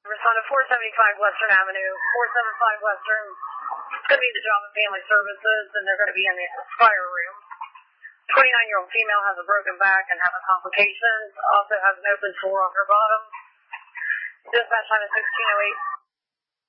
Respond to 475 Western Avenue, 475 Western. It's going to be the Job and Family Services, and they're going to be in the Aspire room. 29-year-old female has a broken back and having complications. Also has an open sore on her bottom. Dispatch time is 1608.